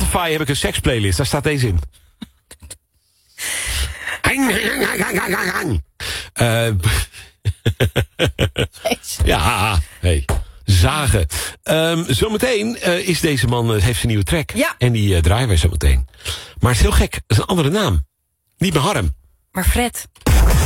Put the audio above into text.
Spotify heb ik een seksplaylist. Daar staat deze in. Ja, hey. Zagen. Zometeen is deze man, heeft zijn nieuwe track. Ja. En die draaien wij zometeen. Maar het is heel gek, dat is een andere naam. Niet meer Harm. Maar Fred.